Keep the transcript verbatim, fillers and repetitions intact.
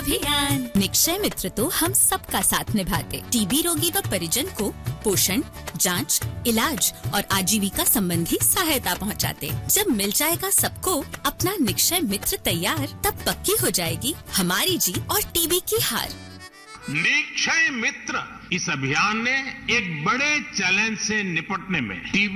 अभियान। निक्षय मित्र तो हम सबका साथ निभाते, टीबी रोगी व परिजन को पोषण, जांच, इलाज और आजीविका संबंधी सहायता पहुंचाते। जब मिल जाएगा सबको अपना निक्षय मित्र तैयार, तब पक्की हो जाएगी हमारी जीत और टीबी की हार। निक्षय मित्र इस अभियान ने एक बड़े चैलेंज से निपटने में टीबी